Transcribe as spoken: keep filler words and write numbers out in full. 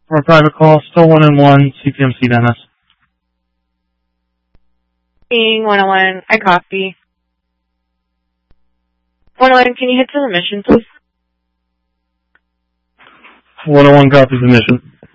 For a private call, still one and one, C P M C Dennis. Being one oh one, I copy. one oh one, can you hit to the mission, please? one oh one copies the mission.